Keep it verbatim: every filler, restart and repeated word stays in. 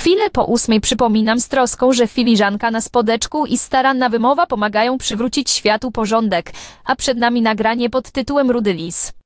Chwilę po ósmej przypominam z troską, że filiżanka na spodeczku i staranna wymowa pomagają przywrócić światu porządek, a przed nami nagranie pod tytułem Rudy Lis.